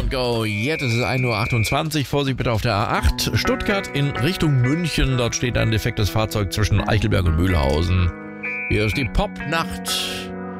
Don't go yet. Es ist 1:28 Uhr. Vorsicht bitte auf der A8. Stuttgart in Richtung München. Dort steht ein defektes Fahrzeug zwischen Eichelberg und Mühlhausen. Hier ist die Popnacht.